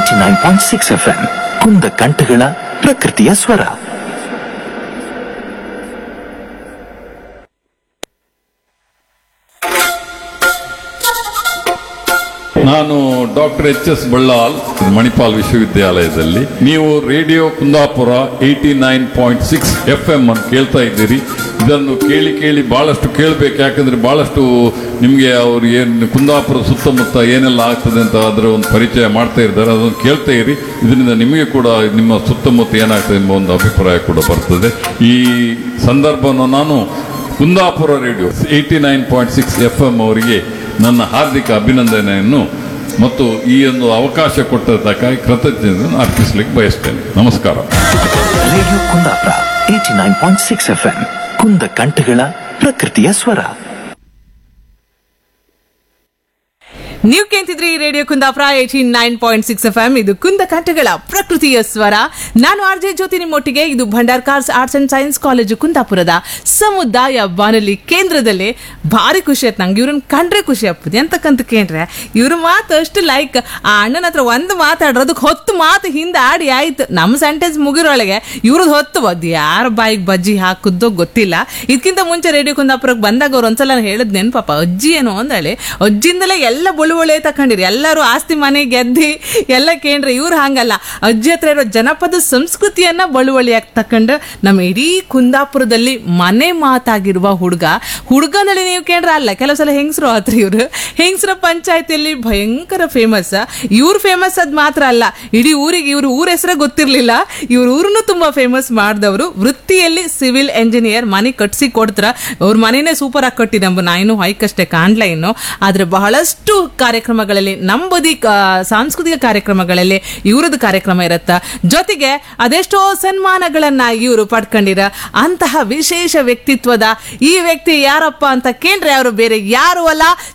89.6 FM ಕುಂದ ಕಂಠಗಳ ಪ್ರಕೃತಿಯ ಸ್ವರ. ನಾನು ಡಾಕ್ಟರ್ ಎಚ್.ಎಸ್. ಬಳ್ಳಾಲ್, ಮಣಿಪಾಲ್ ವಿಶ್ವವಿದ್ಯಾಲಯದಲ್ಲಿ. ನೀವು ರೇಡಿಯೋ ಕುಂದಾಪುರ 89.6 FM ಅನ್ನು ಕೇಳ್ತಾ ಇದ್ದೀರಿ. ಇದನ್ನು ಕೇಳಿ ಕೇಳಿ ಬಹಳಷ್ಟು ಕೇಳಬೇಕು, ಯಾಕಂದ್ರೆ ಬಹಳಷ್ಟು ನಿಮಗೆ ಅವ್ರು ಏನು ಕುಂದಾಪುರ ಸುತ್ತಮುತ್ತ ಏನೆಲ್ಲ ಆಗ್ತದೆ ಅಂತ ಅದರ ಒಂದು ಪರಿಚಯ ಮಾಡ್ತಾ ಇದ್ದಾರೆ. ಅದನ್ನು ಕೇಳ್ತಾ ಇರಿ. ಇದರಿಂದ ನಿಮಗೆ ಕೂಡ ನಿಮ್ಮ ಸುತ್ತಮುತ್ತ ಏನಾಗ್ತದೆ ಎಂಬ ಒಂದು ಅಭಿಪ್ರಾಯ ಕೂಡ ಬರ್ತದೆ. ಈ ಸಂದರ್ಭವನ್ನು ನಾನು ಕುಂದಾಪುರ ರೇಡಿಯೋ 89.6 FM ಅವರಿಗೆ ನನ್ನ ಹಾರ್ದಿಕ ಅಭಿನಂದನೆಯನ್ನು ಮತ್ತು ಈ ಒಂದು ಅವಕಾಶ ಕೊಟ್ಟದ್ದಕ್ಕಾಗಿ ಕೃತಜ್ಞತೆಯನ್ನು ಅರ್ಪಿಸಲಿಕ್ಕೆ ಬಯಸ್ತೇನೆ. ನಮಸ್ಕಾರ. ರೇಡಿಯೋ ಕುಂದಾಪುರ 89.6 FM ಕುಂದ ಕಂಠಗಳ ಪ್ರಕೃತಿಯ ಸ್ವರ. ನೀವು ಕೇಳ್ತಿದ್ರಿ ರೇಡಿಯೋ ಕುಂದಾಪುರ 89.6 FM. ಇದು ಕುಂದ ಕಂಠಗಳ ಪ್ರಕೃತಿಯ ಸ್ವರ. ನಾನು ಆರ್.ಜೆ. ಜ್ಯೋತಿ ನಿಮ್ಮೊಟ್ಟಿಗೆ. ಇದು Bhandarkars arts and science college ಕುಂದಾಪುರದ ಸಮುದಾಯ ಬಾನುಲಿ ಕೇಂದ್ರದಲ್ಲಿ. ಭಾರಿ ಖುಷಿ ಆಯ್ತು ನಂಗೆ ಇವ್ರನ್ನ ಕಂಡ್ರೆ. ಖುಷಿ ಆಗ್ತದೆ ಎಂತಕ್ಕಂತ ಕೇಳ್ರೆ ಇವ್ರ ಮಾತು ಅಷ್ಟು ಲೈಕ್ ಆ ಅಣ್ಣನ ಹತ್ರ ಒಂದು ಮಾತಾಡ್ರೆ ಅದಕ್ಕೆ 10 ಮಾತು ಹಿಂದೆ ಆಡಿ ಆಯ್ತು. ನಮ್ಮ ಸೆಂಟೆನ್ಸ್ ಮುಗಿರೊಳಗೆ ಇವ್ರದ್ದು 10 ಬದ್ದು ಯಾರ ಬಾಯಿಗೆ ಬಜ್ಜಿ ಹಾಕುದೋ ಗೊತ್ತಿಲ್ಲ. ಇದಕ್ಕಿಂತ ಮುಂಚೆ ರೇಡಿಯೋ ಕುಂದಾಪುರಕ್ಕೆ ಬಂದಾಗ ಅವ್ರು ಒಂದ್ಸಲ ಹೇಳಿದ್ ನೆನಪಾಪ, ಅಜ್ಜಿ ಏನು ಅಂದಳೆ ಅಜ್ಜಿಂದಲೇ ಎಲ್ಲ ಬಳುವಳೆ ತಕೊಂಡಿರಿ, ಎಲ್ಲರೂ ಆಸ್ತಿ ಮನೆ ಗೆದ್ದಿ ಎಲ್ಲ ಕೇಂದ್ರ. ಇವ್ರು ಹಂಗಲ್ಲ, ಅಜ್ಜಿ ಹತ್ರ ಇರೋ ಜನಪದ ಸಂಸ್ಕೃತಿಯನ್ನ ಬಳುವಳಿಯಾಗಿ ತಕೊಂಡು ನಮ್ಮ ಇಡೀ ಕುಂದಾಪುರದಲ್ಲಿ ಮನೆ ಮಾತಾಗಿರುವ ಹುಡುಗನಲ್ಲಿ ನೀವು ಕೇಂದ್ರ ಅಲ್ಲ. ಕೆಲವು ಸಲ ಹೆಂಗಸರು ಆತ್ರಿ, ಇವ್ರು ಹೆಂಗಸರ ಪಂಚಾಯತಿಯಲ್ಲಿ ಭಯಂಕರ ಫೇಮಸ್. ಇವ್ರು ಫೇಮಸ್ ಅದ್ ಮಾತ್ರ ಅಲ್ಲ, ಇಡೀ ಊರಿಗೆ ಇವ್ರ ಊರ ಹೆಸರೇ ಗೊತ್ತಿರ್ಲಿಲ್ಲ. ಇವ್ರ ಊರನ್ನು ತುಂಬಾ ಫೇಮಸ್ ಮಾಡಿದವರು. ವೃತ್ತಿಯಲ್ಲಿ ಸಿವಿಲ್ ಎಂಜಿನಿಯರ್. ಮನೆ ಕಟ್ಸಿ ಕೊಡ್ತಾರ. ಅವ್ರ ಮನೆನೇ ಸೂಪರ್ ಆಗಿ ಕಟ್ಟಿದೆ ಎಂಬ ನಾ ಇನ್ನು ಹೈಕಷ್ಟೇ ಕಾಣ್ಲ ಇನ್ನು. ಆದ್ರೆ ಬಹಳಷ್ಟು ಕಾರ್ಯಕ್ರಮಗಳಲ್ಲಿ ನಂಬದಿ ಸಾಂಸ್ಕೃತಿಕ ಕಾರ್ಯಕ್ರಮಗಳಲ್ಲಿ ಇವ್ರದ್ದು ಕಾರ್ಯಕ್ರಮ ಇರತ್ತ. ಜೊತೆಗೆ ಅದೆಷ್ಟೋ ಸನ್ಮಾನಗಳನ್ನ ಇವರು ಪಡ್ಕೊಂಡಿರ. ಅಂತಹ ವಿಶೇಷ ವ್ಯಕ್ತಿತ್ವದ ಈ ವ್ಯಕ್ತಿ ಯಾರಪ್ಪ ಅಂತ ಕೇಳ್ರೆ ಅವರು ಬೇರೆ ಯಾರು ಅಲ್ಲ,